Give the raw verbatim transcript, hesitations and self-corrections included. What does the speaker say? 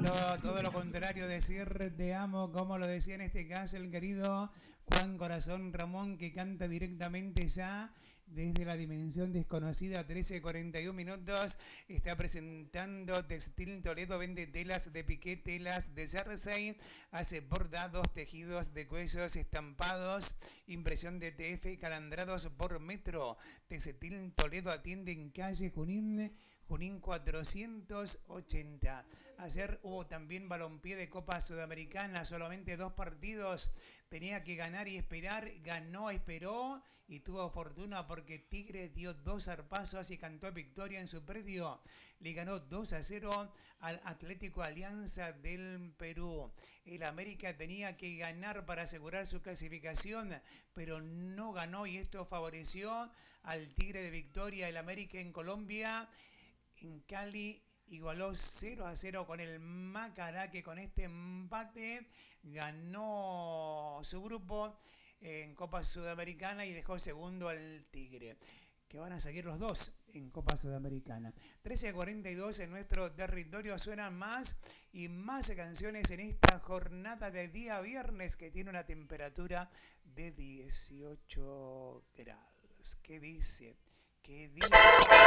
todo, todo lo contrario, decir te amo, como lo decía en este caso el querido Juan Corazón Ramón, que canta directamente ya desde la dimensión desconocida. Trece cuarenta y uno minutos, está presentando Textil Toledo, vende telas de piqué, telas de jersey, hace bordados, tejidos de cuellos, estampados, impresión de T F, calandrados por metro. Textil Toledo atiende en calle Junín, Junín cuatrocientos ochenta. Ayer hubo también balompié de Copa Sudamericana, solamente dos partidos, tenía que ganar y esperar, ganó, esperó y tuvo fortuna porque Tigre dio dos zarpazos y cantó victoria en su predio. Le ganó dos a cero al Atlético Alianza del Perú. El América tenía que ganar para asegurar su clasificación, pero no ganó y esto favoreció al Tigre de Victoria. El América en Colombia, en Cali, igualó cero a cero con el Macará, que con este empate ganó su grupo en Copa Sudamericana y dejó segundo al Tigre, que van a seguir los dos en Copa Sudamericana. trece a cuarenta y dos en nuestro territorio, suenan más y más canciones en esta jornada de día viernes que tiene una temperatura de dieciocho grados. ¿Qué dice? ¿Qué dice?